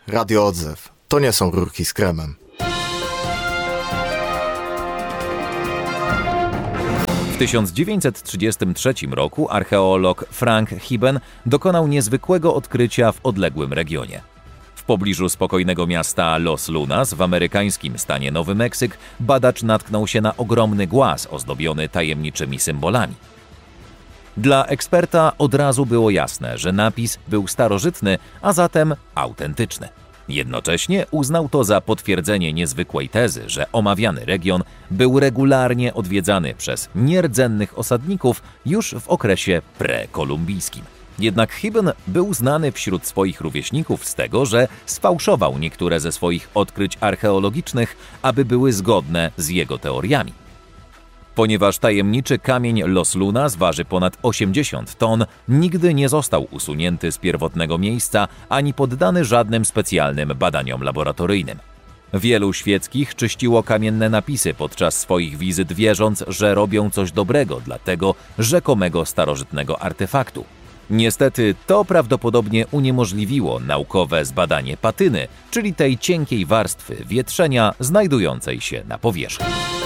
Radio Odzew. To nie są rurki z kremem. W 1933 roku archeolog Frank Hiben dokonał niezwykłego odkrycia w odległym regionie. W pobliżu spokojnego miasta Los Lunas w amerykańskim stanie Nowy Meksyk badacz natknął się na ogromny głaz ozdobiony tajemniczymi symbolami. Dla eksperta od razu było jasne, że napis był starożytny, a zatem autentyczny. Jednocześnie uznał to za potwierdzenie niezwykłej tezy, że omawiany region był regularnie odwiedzany przez nierdzennych osadników już w okresie prekolumbijskim. Jednak Hiben był znany wśród swoich rówieśników z tego, że sfałszował niektóre ze swoich odkryć archeologicznych, aby były zgodne z jego teoriami. Ponieważ tajemniczy kamień Los Lunas waży ponad 80 ton, nigdy nie został usunięty z pierwotnego miejsca ani poddany żadnym specjalnym badaniom laboratoryjnym. Wielu świeckich czyściło kamienne napisy podczas swoich wizyt, wierząc, że robią coś dobrego dla tego rzekomego starożytnego artefaktu. Niestety to prawdopodobnie uniemożliwiło naukowe zbadanie patyny, czyli tej cienkiej warstwy wietrzenia znajdującej się na powierzchni.